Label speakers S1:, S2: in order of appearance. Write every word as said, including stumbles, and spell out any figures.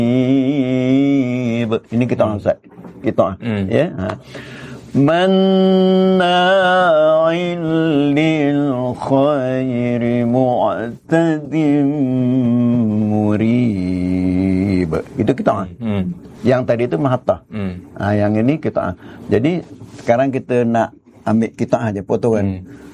S1: Ini kita Ustaz. Kita hmm. ya. Ha. Manna'il lil khairi mu'tadim murib. Itu kita. Hmm. Yang tadi itu mahatta. Hmm. Ha, yang ini kita. Jadi sekarang kita nak ambil kita aja potongan. Hmm.